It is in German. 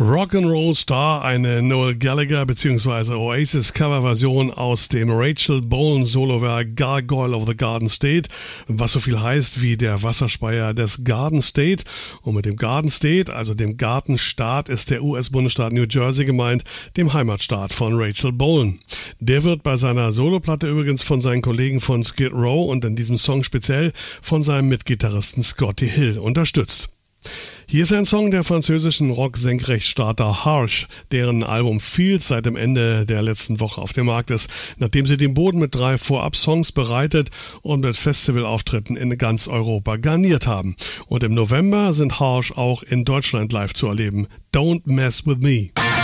Rock'n'Roll Star, eine Noel Gallagher bzw. Oasis Coverversion aus dem Rachel Bolan Solowerk Gargoyle of the Garden State, was so viel heißt wie der Wasserspeier des Garden State. Und mit dem Garden State, also dem Gartenstaat, ist der US-Bundesstaat New Jersey gemeint, dem Heimatstaat von Rachel Bolan. Der wird bei seiner Soloplatte übrigens von seinen Kollegen von Skid Row und in diesem Song speziell von seinem Mitgitarristen Scotty Hill unterstützt. Hier ist ein Song der französischen Rock-Senkrechtstarter Harsh, deren Album Fields seit dem Ende der letzten Woche auf dem Markt ist, nachdem sie den Boden mit 3 Vorab-Songs bereitet und mit Festivalauftritten in ganz Europa garniert haben. Und im November sind Harsh auch in Deutschland live zu erleben. Don't Mess With Me.